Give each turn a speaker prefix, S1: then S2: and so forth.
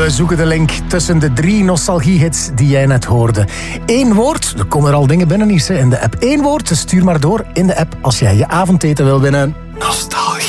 S1: We zoeken de link tussen de 3 nostalgie-hits die jij net hoorde. 1 woord, er komen er al dingen binnen in de app. 1 woord, stuur maar door in de app als jij je avondeten wil winnen. Nostalgie.